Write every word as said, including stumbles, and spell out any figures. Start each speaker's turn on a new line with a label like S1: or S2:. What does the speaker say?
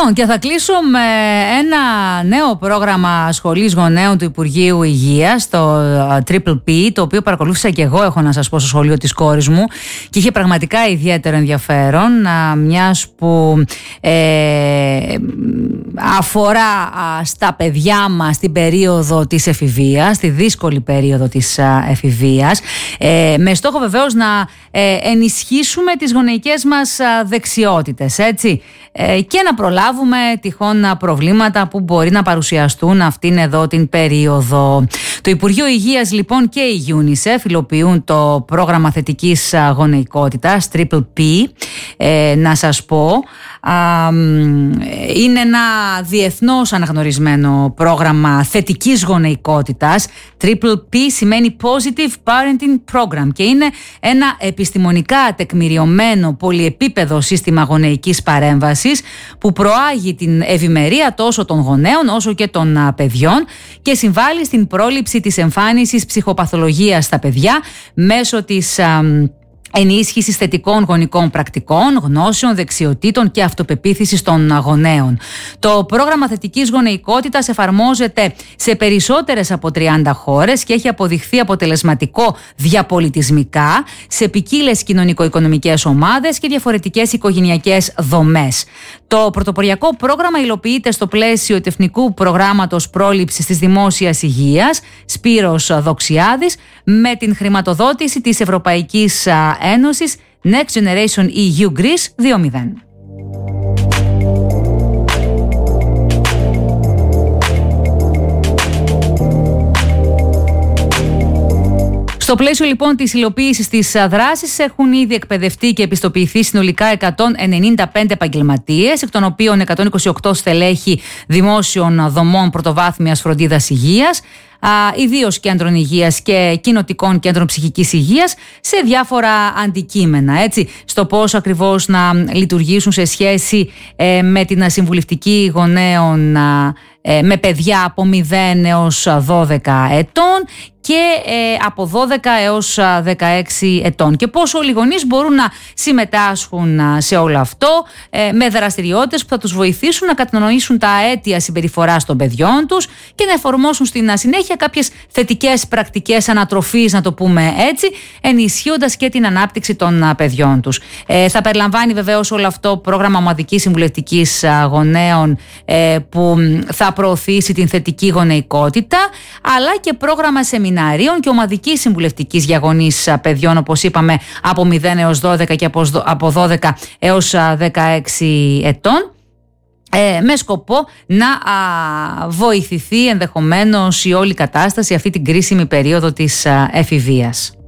S1: Λοιπόν, και θα κλείσω με ένα νέο πρόγραμμα σχολής γονέων του Υπουργείου Υγείας, το Triple P, το οποίο παρακολούθησα και εγώ, έχω να σας πω, στο σχολείο της κόρης μου και είχε πραγματικά ιδιαίτερο ενδιαφέρον, μιας που ε, αφορά στα παιδιά μας την περίοδο της εφηβείας, τη δύσκολη περίοδο της εφηβείας, ε, με στόχο βεβαίως να ε, ενισχύσουμε τις γονεϊκές μας δεξιότητες, έτσι, ε, και να προλάβουμε τυχόν προβλήματα που μπορεί να παρουσιαστούν αυτήν εδώ την περίοδο. Το Υπουργείο Υγείας λοιπόν και η UNICEF υλοποιούν το πρόγραμμα θετικής γονεϊκότητας Triple P, ε, να σας πω. Α, είναι ένα διεθνώς αναγνωρισμένο πρόγραμμα θετικής γονεϊκότητας. Triple P σημαίνει Positive Parenting Program και είναι ένα επιστημονικά τεκμηριωμένο πολυεπίπεδο σύστημα γονεϊκής παρέμβασης που προάγει την ευημερία τόσο των γονέων όσο και των παιδιών και συμβάλλει στην πρόληψη της εμφάνισης ψυχοπαθολογίας στα παιδιά μέσω της ενίσχυσης θετικών γονικών πρακτικών, γνώσεων, δεξιοτήτων και αυτοπεποίθησης των γονέων. Το πρόγραμμα θετικής γονεϊκότητας εφαρμόζεται σε περισσότερες από τριάντα χώρες και έχει αποδειχθεί αποτελεσματικό διαπολιτισμικά σε ποικίλες κοινωνικο-οικονομικές ομάδες και διαφορετικές οικογενειακές δομές. Το πρωτοποριακό πρόγραμμα υλοποιείται στο πλαίσιο του Εθνικού Προγράμματος Πρόληψης της Δημόσιας Υγείας Σπύρος Δοξιάδης με την χρηματοδότηση της Ευρωπαϊκής Ένωσης Next Generation ι γιου Greece δύο μηδέν. Στο πλαίσιο λοιπόν της υλοποίησης της δράσης έχουν ήδη εκπαιδευτεί και επιστοποιηθεί συνολικά εκατόν ενενήντα πέντε επαγγελματίες, εκ των οποίων εκατόν είκοσι οκτώ στελέχη δημόσιων δομών πρωτοβάθμιας φροντίδας υγείας, ιδίως κέντρων υγείας και κοινοτικών κέντρων ψυχικής υγείας, σε διάφορα αντικείμενα, έτσι, στο πώς ακριβώς να λειτουργήσουν σε σχέση ε, με την συμβουλευτική γονέων ε, με παιδιά από μηδέν έως δώδεκα ετών και ε, από δώδεκα έως δεκαέξι ετών και πώς όλοι οι γονείς μπορούν να συμμετάσχουν σε όλο αυτό ε, με δραστηριότητες που θα τους βοηθήσουν να κατανοήσουν τα αίτια συμπεριφοράς των παιδιών τους και να εφαρμόσουν στην συνέχεια κάποιες θετικές πρακτικές ανατροφής, να το πούμε έτσι, ενισχύοντας και την ανάπτυξη των παιδιών τους. Ε, θα περιλαμβάνει βεβαίως όλο αυτό πρόγραμμα ομαδικής συμβουλευτικής γονέων ε, που θα προωθήσει την θετική γονεϊκότητα, αλλά και πρόγραμμα σεμιναρίων και ομαδικής συμβουλευτικής για γονείς παιδιών, όπως είπαμε, από μηδέν έως δώδεκα και από δώδεκα έως δεκαέξι ετών, Ε, με σκοπό να α, βοηθηθεί ενδεχομένως η όλη κατάσταση αυτή την κρίσιμη περίοδο της α, εφηβείας.